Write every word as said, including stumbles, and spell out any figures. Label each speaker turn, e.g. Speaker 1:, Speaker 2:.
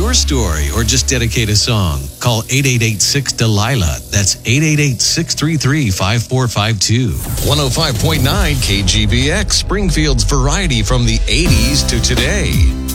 Speaker 1: your story or just dedicate a song, call eight eight eight six Delilah. That's eight eight eight six three three five four five two. one oh five point nine K G B X, Springfield's variety from the eighties to today.